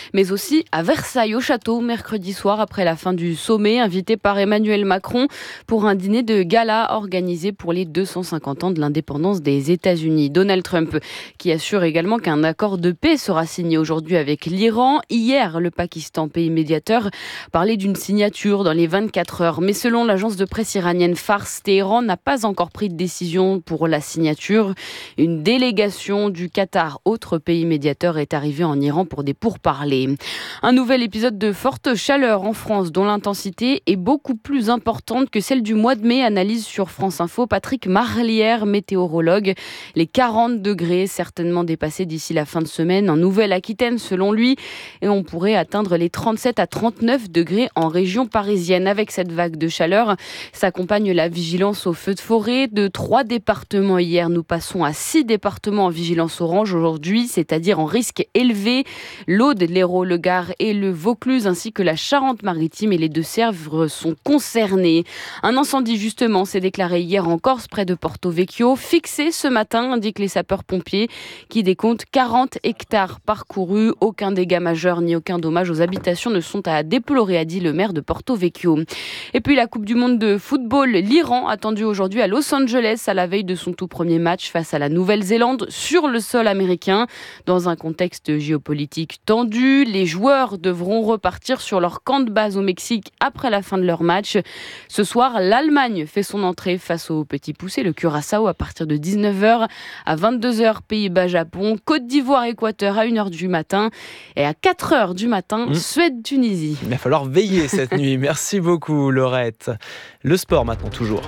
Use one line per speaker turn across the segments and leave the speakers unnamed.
mais aussi à Versailles au château mercredi soir après la fin du sommet, invité par Emmanuel Macron pour un dîner de gala organisé pour les 250 ans de l'indépendance des États-Unis. Donald Trump qui assure également qu'un accord de paix sera signé aujourd'hui avec l'Iran. Hier, le Pakistan, pays médiateur, parlait d'une signature dans les 24 heures. Mais selon l'agence de presse iranienne Fars, Téhéran n'a pas encore pris de décision pour la signature. Une délégation du Qatar, autre pays médiateur, est arrivée en Iran pour des pourparlers. Un nouvel épisode de forte chaleur en France dont l'intensité est beaucoup plus importante que celle du mois de mai, analyse sur France Info Patrick Marlière, météorologue. Les 40 degrés certainement dépassés d'ici la fin de semaine en Nouvelle-Aquitaine selon lui, et on pourrait atteindre les 37 à 39 degrés en région parisienne. Avec cette vague de chaleur s'accompagne la vigilance aux feux de forêt. De 3 départements hier, nous passons à 6 départements en vigilance orange aujourd'hui, c'est-à-dire en risque élevé. L'Aude, l'Hérault, le Gard et le Vaucluse ainsi que la Charente-Maritime et les Deux-Sèvres sont concernés. Un incendie justement s'est déclaré hier en Corse près de Porto Vecchio, fixé ce matin, indiquent les sapeurs-pompiers qui décomptent 40 hectares parcourus. Aucun dégât majeur ni aucun dommage aux habitations ne sont à déplorer, a dit le maire de Porto Vecchio. Et puis la Coupe du Monde de football, l'Iran attendu aujourd'hui à Los Angeles à la veille de son tout premier match face à la Nouvelle-Zélande sur le sol américain. Dans un contexte géopolitique tendu, les joueurs devront repartir sur leur camp de base au Mexique après la fin de leur match. Ce soir, l'Allemagne fait son entrée face au petit poussé, le Curaçao, à partir de 19h. À 22h, Pays-Bas-Japon, Côte d'Ivoire-Équateur à 1h du matin. Et à 4h du matin, Suède-Tunisie.
Il va falloir veiller cette nuit. Merci beaucoup, Laurette. Le sport maintenant, toujours.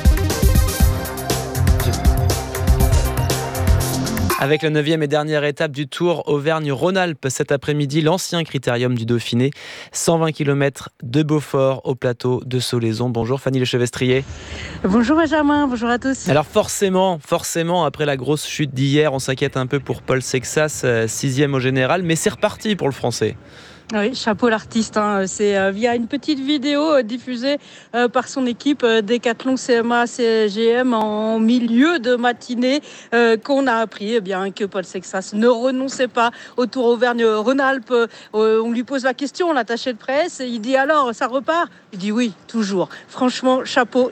Avec la 9e et dernière étape du Tour Auvergne-Rhône-Alpes cet après-midi, l'ancien critérium du Dauphiné, 120 km de Beaufort au plateau de Solaison. Bonjour Fanny Lechevestrier.
Bonjour Benjamin, bonjour à tous.
Alors forcément, après la grosse chute d'hier, on s'inquiète un peu pour Paul Sexas, 6e au général, mais c'est reparti pour le Français.
Oui, chapeau l'artiste. C'est via une petite vidéo diffusée par son équipe Décathlon CMA CGM en milieu de matinée qu'on a appris que Paul Sexas ne renonçait pas au Tour Auvergne-Rhône-Alpes. On lui pose la question, l'attaché de presse, et il dit alors, ça repart ? Il dit oui, toujours. Franchement, chapeau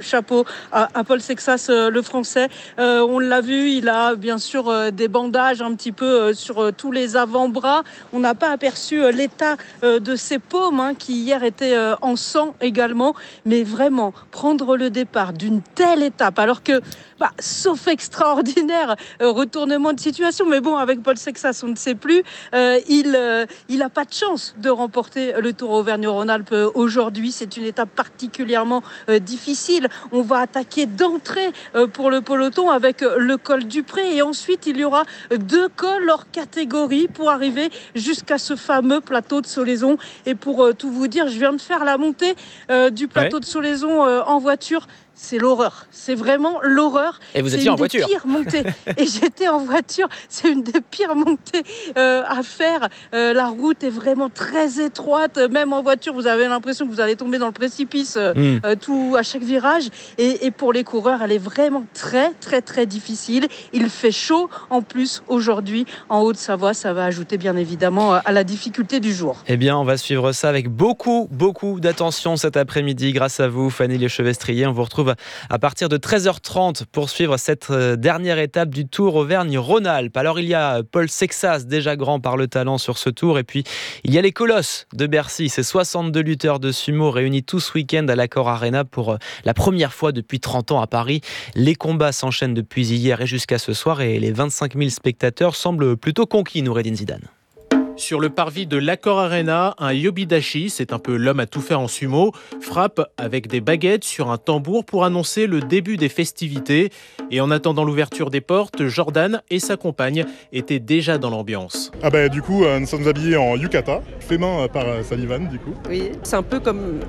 à Paul Sexas, le Français. On l'a vu, il a bien sûr des bandages un petit peu sur tous les avant-bras. On n'a pas aperçu l'état de ses paumes qui hier étaient en sang également, mais vraiment prendre le départ d'une telle étape alors que sauf extraordinaire retournement de situation, mais bon, avec Paul Sexas on ne sait plus, il a pas de chance de remporter le Tour Auvergne-Rhône-Alpes aujourd'hui. C'est une étape particulièrement difficile. On va attaquer d'entrée pour le peloton avec le col du Pré, et ensuite il y aura 2 cols hors catégorie pour arriver jusqu'à ce fameux plateau de Solaison. Et pour tout vous dire, je viens de faire la montée du plateau de Solaison en voiture. C'est l'horreur, c'est vraiment l'horreur.
Et vous étiez en voiture ?
C'est une des pires montées. Et j'étais en voiture, c'est une des pires montées à faire. La route est vraiment très étroite. Même en voiture, vous avez l'impression que vous allez tomber dans le précipice tout à chaque virage. Et pour les coureurs, elle est vraiment très, très, très difficile. Il fait chaud en plus aujourd'hui en Haute-Savoie. Ça va ajouter bien évidemment à la difficulté du jour.
Eh bien, on va suivre ça avec beaucoup d'attention cet après-midi. Grâce à vous, Fanny Lechevestrier. On vous retrouve à partir de 13h30 pour suivre cette dernière étape du Tour Auvergne-Rhône-Alpes. Alors il y a Paul Sexas, déjà grand par le talent sur ce tour, et puis il y a les colosses de Bercy, ces 62 lutteurs de sumo réunis tout ce week-end à l'Accor Arena pour la première fois depuis 30 ans à Paris. Les combats s'enchaînent depuis hier et jusqu'à ce soir, et les 25 000 spectateurs semblent plutôt conquis, Noureddine Zidane.
Sur le parvis de l'Accor Arena, un Yobidashi, c'est un peu l'homme à tout faire en sumo, frappe avec des baguettes sur un tambour pour annoncer le début des festivités. Et en attendant l'ouverture des portes, Jordan et sa compagne étaient déjà dans l'ambiance.
Du coup, nous sommes habillés en yukata, fait main par Sullivan du coup.
Oui, c'est un peu comme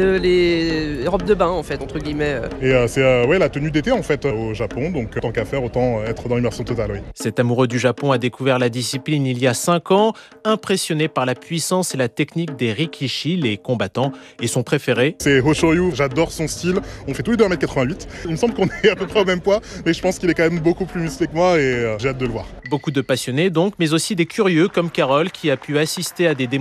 les robes de bain en fait, entre guillemets.
Et c'est la tenue d'été en fait au Japon, donc tant qu'à faire, autant être dans l'immersion totale, oui.
Cet amoureux du Japon a découvert la discipline il y a 5 ans. Impressionné par la puissance et la technique des Rikishi, les combattants, et son préféré.
C'est Hoshoryu, j'adore son style. On fait tous les deux 1m88. Il me semble qu'on est à peu près au même poids, mais je pense qu'il est quand même beaucoup plus musclé que moi et j'ai hâte de le voir.
Beaucoup de passionnés donc, mais aussi des curieux comme Carole qui a pu assister à des démonstrations